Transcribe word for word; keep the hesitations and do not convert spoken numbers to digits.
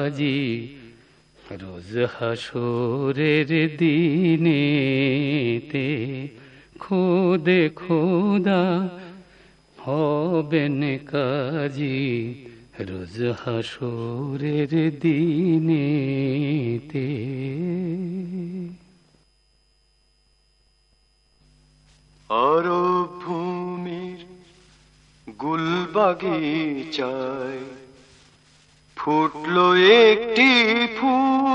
কাজী রোজ হাসরের দিনেতে খুদে খোদা হবেন কাজী রোজ হাসরের দিনেতে। আরব ভূমির গুলবাগিচায় ফুটলো একটি ফুল,